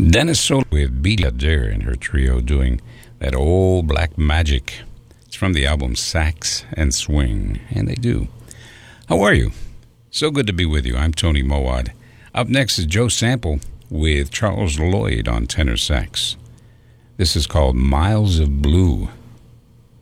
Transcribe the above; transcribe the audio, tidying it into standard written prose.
Dennis Soul with Beat Adair and her trio doing that old black magic. It's from the album Sax and Swing, and they do. How are you? So good to be with you. I'm Tony Mowad. Up next is Joe Sample with Charles Lloyd on tenor sax. This is called Miles of Blue.